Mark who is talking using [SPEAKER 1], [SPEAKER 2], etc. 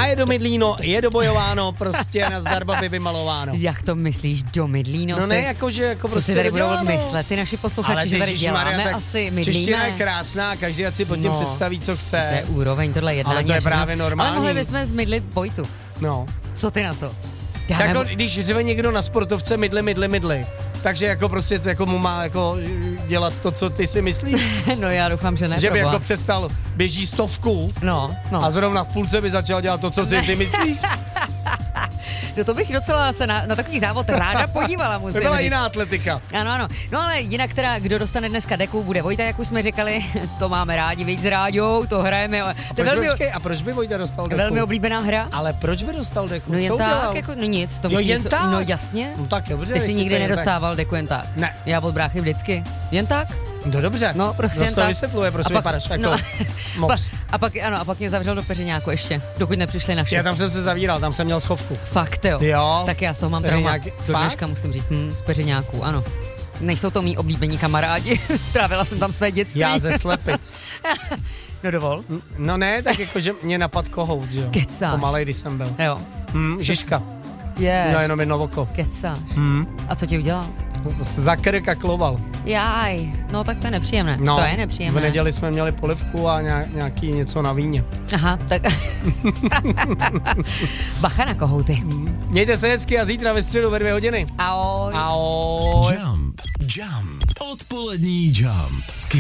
[SPEAKER 1] je do Mydlíno, je dobojováno, prostě na zdar babi vymalováno.
[SPEAKER 2] Jak to myslíš, do Mydlíno?
[SPEAKER 1] No ne, jakože jako
[SPEAKER 2] co
[SPEAKER 1] prostě
[SPEAKER 2] si tady budou
[SPEAKER 1] doděláno.
[SPEAKER 2] myslet, ty naši posluchači,
[SPEAKER 1] Ale
[SPEAKER 2] že tady
[SPEAKER 1] ježišmarja,
[SPEAKER 2] děláme
[SPEAKER 1] tak
[SPEAKER 2] asi Mydlíne.
[SPEAKER 1] čeština je krásná, každý ať si pod tím představí, co chce.
[SPEAKER 2] To je úroveň, tohle jednání.
[SPEAKER 1] Ale to je
[SPEAKER 2] a všechno.
[SPEAKER 1] právě normální.
[SPEAKER 2] Ale mohli bychom zmydlit Vojtu.
[SPEAKER 1] No.
[SPEAKER 2] Co ty na to?
[SPEAKER 1] Jako, když řve někdo na sportovce mydli, takže jako prostě to jako mu má jako dělat to, co ty si myslíš.
[SPEAKER 2] No já doufám, že ne.
[SPEAKER 1] Že by jako přestal, běží 100
[SPEAKER 2] no.
[SPEAKER 1] A zrovna v půlce by začal dělat to, co ty myslíš.
[SPEAKER 2] No to bych docela se na takový závod ráda podívala, musím
[SPEAKER 1] To byla
[SPEAKER 2] říct.
[SPEAKER 1] jiná atletika.
[SPEAKER 2] Ano. No ale jinak teda, kdo dostane dneska deku, bude Vojta, jak už jsme říkali, to máme rádi, víc s Ráďou, to hrajeme.
[SPEAKER 1] A proč by Vojta dostal deku?
[SPEAKER 2] Velmi oblíbená hra.
[SPEAKER 1] Ale proč by dostal deku?
[SPEAKER 2] No jen
[SPEAKER 1] co
[SPEAKER 2] tak, jako, no nic. To
[SPEAKER 1] jen tak?
[SPEAKER 2] No jasně.
[SPEAKER 1] No tak dobře.
[SPEAKER 2] Ty jsi nikdy nedostával deku jen tak.
[SPEAKER 1] Ne.
[SPEAKER 2] Já od bráchy vždycky. Jen tak?
[SPEAKER 1] No dobře.
[SPEAKER 2] No prostě jen
[SPEAKER 1] to
[SPEAKER 2] tak.
[SPEAKER 1] vysvětluje, prostě vypadáš jako mops.
[SPEAKER 2] A pak mě zavřel do peřiňáku ještě, dokud nepřišli naši.
[SPEAKER 1] Já tam jsem se zavíral, tam jsem měl schovku.
[SPEAKER 2] Fakt jo.
[SPEAKER 1] Jo.
[SPEAKER 2] Tak já z toho mám trauma. Do dneška musím říct, z peřiňáků, ano. Nejsou to mý oblíbení kamarádi. Trávila jsem tam své dětství.
[SPEAKER 1] Já ze Slepic.
[SPEAKER 2] No dovol.
[SPEAKER 1] No ne, tak jako, že mě napad kohout, jo.
[SPEAKER 2] Kecáš.
[SPEAKER 1] Pomalej, když jsem byl.
[SPEAKER 2] Jo.
[SPEAKER 1] Žižka.
[SPEAKER 2] Je.
[SPEAKER 1] Měl jenom jedno oko.
[SPEAKER 2] Kecáš. A co ti udělal?
[SPEAKER 1] Za krk a kloval.
[SPEAKER 2] Jaj, no tak to je nepříjemné.
[SPEAKER 1] No,
[SPEAKER 2] to je nepříjemné.
[SPEAKER 1] V neděli jsme měli polivku a nějaký něco na víně.
[SPEAKER 2] Aha, tak bacha na kohouty.
[SPEAKER 1] Mějte se hezky a zítra ve středu ve 2 hodiny.
[SPEAKER 2] Ahoj.
[SPEAKER 1] Ahoj.
[SPEAKER 3] Jump. Odpolední Jump.